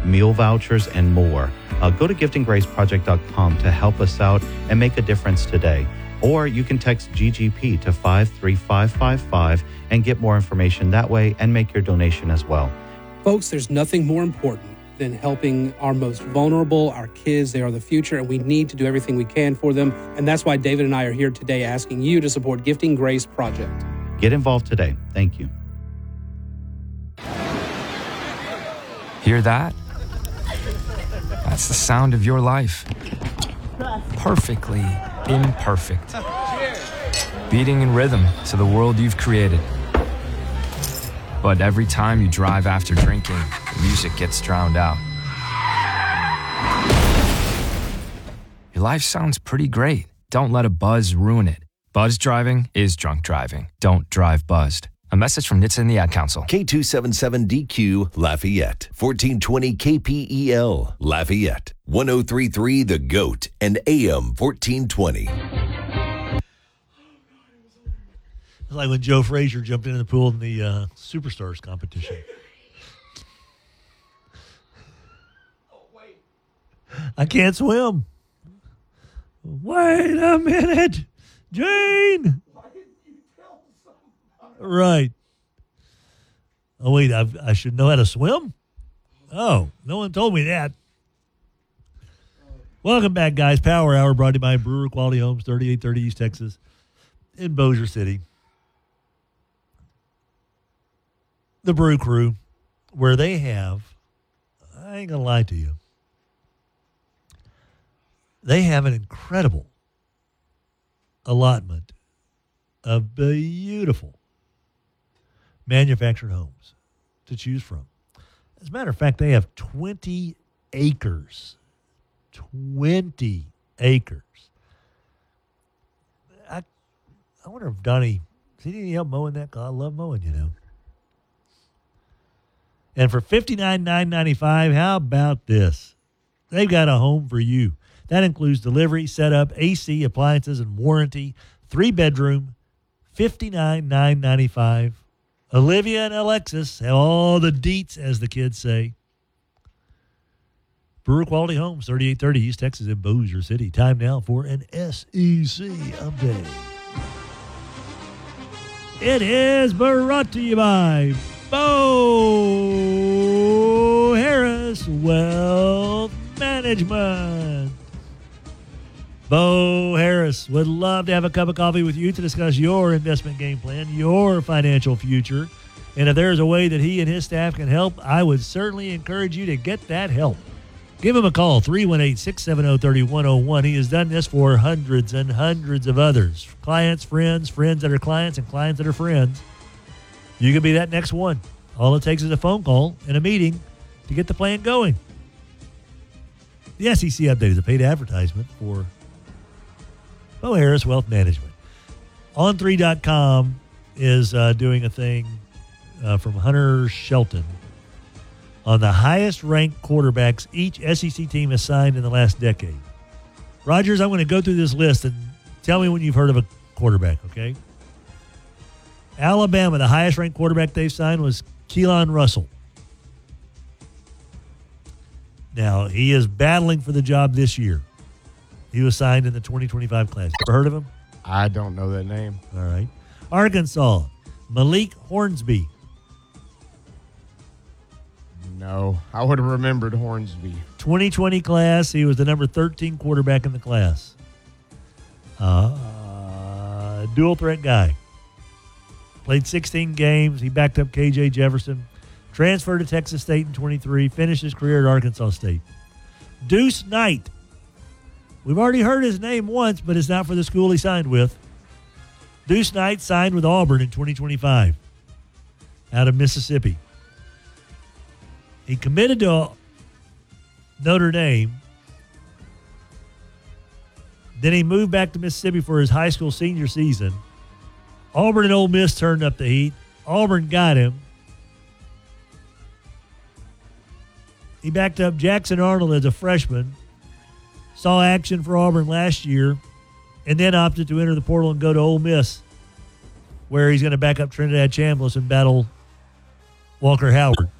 meal vouchers, and more. Go to giftandgraceproject.com to help us out and make a difference today. Or you can text GGP to 53555 and get more information that way and make your donation as well. Folks, there's nothing more important than helping our most vulnerable, our kids. They are the future, and we need to do everything we can for them. And that's why David and I are here today asking you to support Gifting Grace Project. Get involved today. Thank you. Hear that? That's the sound of your life. Perfectly imperfect. Beating in rhythm to the world you've created. But every time you drive after drinking, the music gets drowned out. Your life sounds pretty great. Don't let a buzz ruin it. Buzz driving is drunk driving. Don't drive buzzed. A message from NHTSA and the Ad Council. K277DQ Lafayette, 1420 KPEL Lafayette, 1033 The Goat, and AM 1420. It's like when Joe Frazier jumped into the pool in the Superstars competition. I can't swim. Wait a minute, Jane. Right. Oh, wait, I should know how to swim? Oh, no one told me that. Welcome back, guys. Power Hour brought to you by Brewer Quality Homes, 3830 East Texas in Bossier City. The Brew Crew, where they have, I ain't going to lie to you, they have an incredible allotment of beautiful manufactured homes to choose from. As a matter of fact, they have 20 acres. 20 acres. I wonder if Donnie, does he need help mowing that? 'Cause I love mowing, you know. And for $59,995, how about this? They've got a home for you. That includes delivery, setup, AC, appliances, and warranty. 3-bedroom, $59,995. Olivia and Alexis have all the deets, as the kids say. Brewer Quality Homes, 3830 East Texas in Bossier City. Time now for an SEC update. It is brought to you by Bo Harris Wealth Management. Bo Harris would love to have a cup of coffee with you to discuss your investment game plan, your financial future. And if there's a way that he and his staff can help, I would certainly encourage you to get that help. Give him a call, 318-670-3101. He has done this for hundreds and hundreds of others. Clients, friends that are clients, and clients that are friends. You could be that next one. All it takes is a phone call and a meeting to get the plan going. The SEC update is a paid advertisement for Bo Harris Wealth Management. On3.com is doing a thing from Hunter Shelton on the highest-ranked quarterbacks each SEC team has signed in the last decade. Rogers, I'm going to go through this list and tell me when you've heard of a quarterback, okay? Alabama, the highest-ranked quarterback they've signed was Keelan Russell. Now, he is battling for the job this year. He was signed in the 2025 class. Ever heard of him? I don't know that name. All right. Arkansas, Malik Hornsby. No, I would have remembered Hornsby. 2020 class, he was the number 13 quarterback in the class. Dual threat guy. Played 16 games. He backed up KJ Jefferson. Transferred to Texas State in 23. Finished his career at Arkansas State. Deuce Knight. We've already heard his name once, but it's not for the school he signed with. Deuce Knight signed with Auburn in 2025 out of Mississippi. He committed to Notre Dame. Then he moved back to Mississippi for his high school senior season. Auburn and Ole Miss turned up the heat. Auburn got him. He backed up Jackson Arnold as a freshman. Saw action for Auburn last year. And then opted to enter the portal and go to Ole Miss, where he's going to back up Trinidad Chambliss and battle Walker Howard.